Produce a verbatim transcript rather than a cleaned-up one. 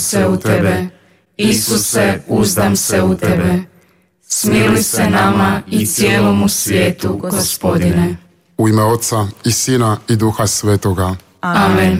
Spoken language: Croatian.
se u tebe. Isuse, uzdam se u tebe. Smiluj se nama i cijelomu svijetu, Gospodine. U ime Oca i Sina i Duha Svetoga. Amen.